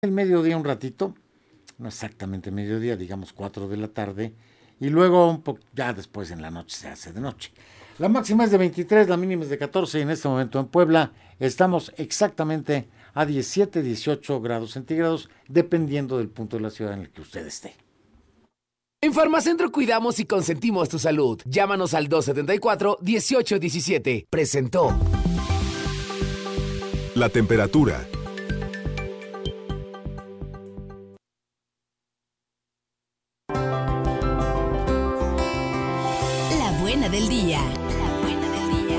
El mediodía un ratito, no exactamente mediodía, digamos 4 de la tarde, y luego ya después en la noche se hace de noche. La máxima es de 23, la mínima es de 14, y en este momento en Puebla estamos exactamente a 17, 18 grados centígrados, dependiendo del punto de la ciudad en el que usted esté. En Farmacentro cuidamos y consentimos tu salud. Llámanos al 274-1817. Presentó. La temperatura. La buena del día. La buena del día.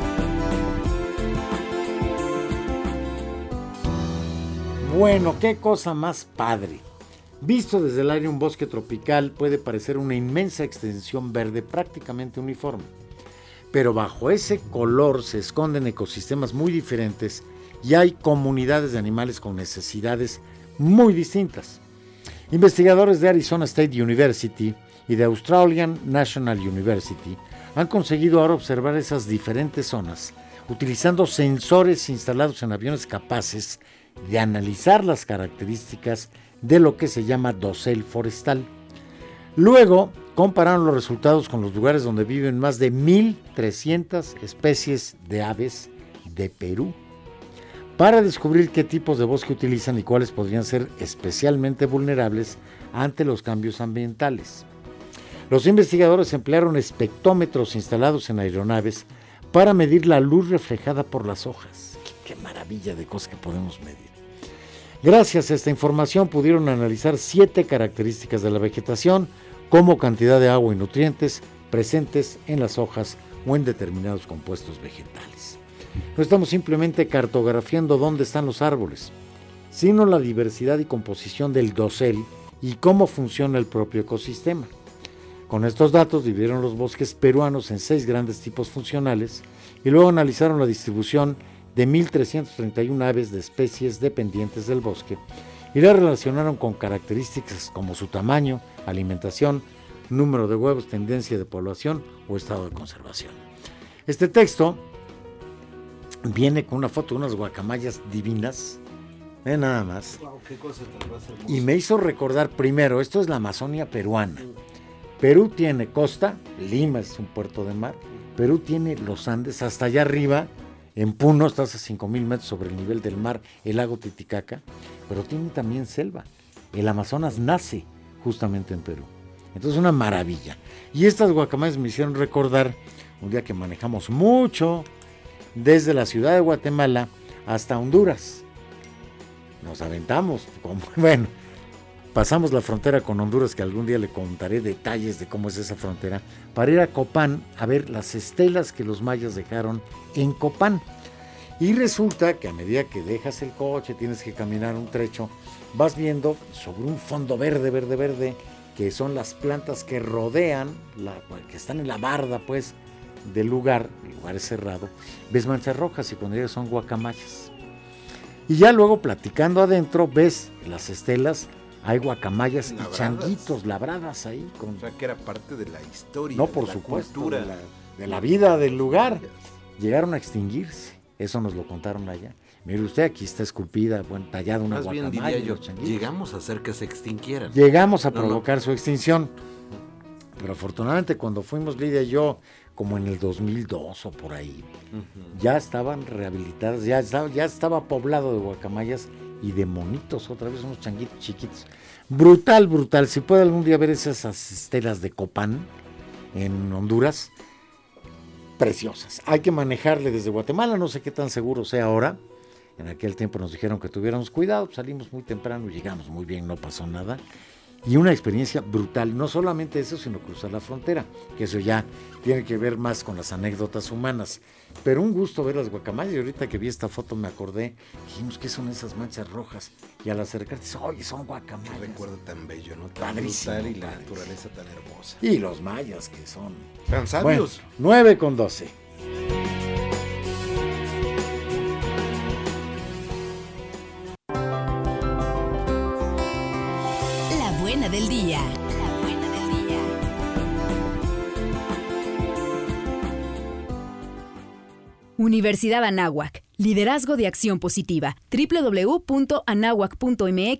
Bueno, qué cosa más padre. Visto desde el aire, un bosque tropical puede parecer una inmensa extensión verde prácticamente uniforme. Pero bajo ese color se esconden ecosistemas muy diferentes y hay comunidades de animales con necesidades muy distintas. Investigadores de Arizona State University y de Australian National University han conseguido ahora observar esas diferentes zonas utilizando sensores instalados en aviones capaces de analizar las características de lo que se llama dosel forestal. Luego compararon los resultados con los lugares donde viven más de 1,300 especies de aves de Perú para descubrir qué tipos de bosque utilizan y cuáles podrían ser especialmente vulnerables ante los cambios ambientales. Los investigadores emplearon espectrómetros instalados en aeronaves para medir la luz reflejada por las hojas. ¡Qué maravilla de cosas que podemos medir! Gracias a esta información pudieron analizar 7 características de la vegetación, como cantidad de agua y nutrientes presentes en las hojas o en determinados compuestos vegetales. No estamos simplemente cartografiando dónde están los árboles, sino la diversidad y composición del dosel y cómo funciona el propio ecosistema. Con estos datos dividieron los bosques peruanos en 6 grandes tipos funcionales y luego analizaron la distribución de 1,331 aves de especies dependientes del bosque y la relacionaron con características como su tamaño, alimentación, número de huevos, tendencia de población o estado de conservación. Este texto viene con una foto de unas guacamayas divinas, nada más. Wow, qué cosa tan más hermosa. Y me hizo recordar primero, esto es la Amazonia peruana. Perú tiene costa, Lima es un puerto de mar, Perú tiene los Andes, hasta allá arriba, en Puno, estás a 5,000 metros sobre el nivel del mar, el lago Titicaca, pero tiene también selva. El Amazonas nace justamente en Perú. Entonces, una maravilla. Y estas guacamayas me hicieron recordar un día que manejamos mucho desde la ciudad de Guatemala hasta Honduras. Nos aventamos, bueno, pasamos la frontera con Honduras, que algún día le contaré detalles de cómo es esa frontera, para ir a Copán a ver las estelas que los mayas dejaron en Copán. Y resulta que a medida que dejas el coche, tienes que caminar un trecho, vas viendo sobre un fondo verde, verde, verde, que son las plantas que rodean, que están en la barda, pues, del lugar, el lugar es cerrado, ves manchas rojas y cuando llegas son guacamayas. Y ya luego platicando adentro, ves las estelas, hay guacamayas labradas. Y changuitos labradas ahí. O sea, que era parte de la historia. No, por supuesto, cultura, de la vida del lugar. Llegaron a extinguirse, eso nos lo contaron allá. Mire usted, aquí está esculpida, tallada una guacamaya. Más bien diría yo, llegamos a hacer que se extinguieran. Llegamos a provocar su extinción. Pero afortunadamente cuando fuimos Lidia y yo, como en el 2002 o por ahí, ya estaban rehabilitadas, ya estaba poblado de guacamayas y de monitos, otra vez unos changuitos chiquitos. Brutal, brutal. Si puede algún día ver esas estelas de Copán en Honduras, preciosas. Hay que manejarle desde Guatemala, no sé qué tan seguro sea ahora. En aquel tiempo nos dijeron que tuviéramos cuidado, salimos muy temprano, llegamos muy bien, no pasó nada. Y una experiencia brutal, no solamente eso, sino cruzar la frontera, que eso ya tiene que ver más con las anécdotas humanas. Pero un gusto ver las guacamayas, y ahorita que vi esta foto me acordé, dijimos, ¿qué son esas manchas rojas? Y al acercarte, oye, son guacamayas. Qué recuerdo tan bello, ¿no? Tan Padrísimo, brutal y la naturaleza tan hermosa. Y los mayas que son tan sabios. Bueno, 9:12. La buena del día. La buena del día. Universidad Anáhuac. Liderazgo de acción positiva. www.anáhuac.mx